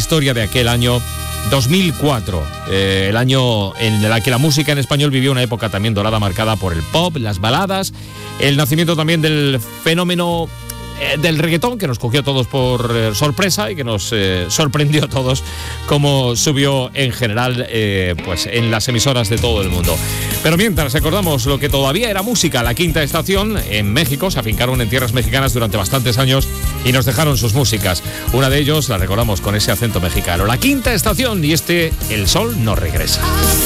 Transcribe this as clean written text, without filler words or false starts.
historia de aquel año 2004, el año en el que la música en español vivió una época también dorada marcada por el pop, las baladas, el nacimiento también del fenómeno del reggaetón, que nos cogió a todos por sorpresa y que nos sorprendió a todos como subió en general pues en las emisoras de todo el mundo. Pero mientras recordamos lo que todavía era música, La Quinta Estación en México, se afincaron en tierras mexicanas durante bastantes años y nos dejaron sus músicas. Una de ellos la recordamos con ese acento mexicano, La Quinta Estación, y El Sol no regresa.